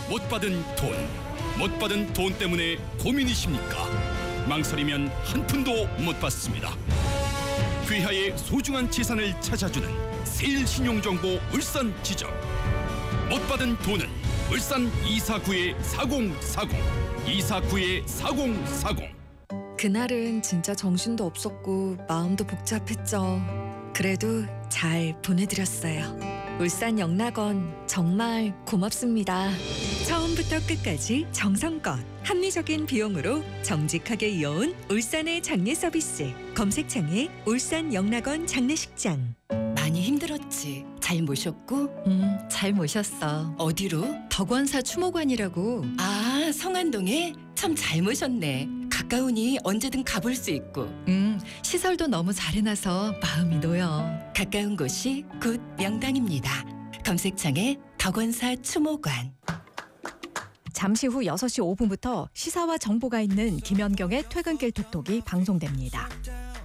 못 받은 돈 때문에 고민이십니까? 망설이면 한 푼도 못 받습니다. 귀하의 소중한 재산을 찾아주는 세일신용정보 울산지점. 못 받은 돈은 울산 249-4040 249-4040. 그날은 진짜 정신도 없었고 마음도 복잡했죠. 그래도 잘 보내드렸어요. 울산 영락원 정말 고맙습니다. 처음부터 끝까지 정성껏 합리적인 비용으로 정직하게 이어온 울산의 장례 서비스. 검색창에 울산 영락원 장례식장. 많이 힘들었지? 잘 모셨고? 잘 모셨어. 어디로? 덕원사 추모관이라고. 아, 성안동에? 참 잘 모셨네. 가까우니 언제든 가볼 수 있고. 시설도 너무 잘 해놔서 마음이 놓여. 가까운 곳이 곧 명당입니다. 검색창에 덕원사 추모관. 잠시 후 6시 5분부터 시사와 정보가 있는 김연경의 퇴근길 톡톡이 방송됩니다.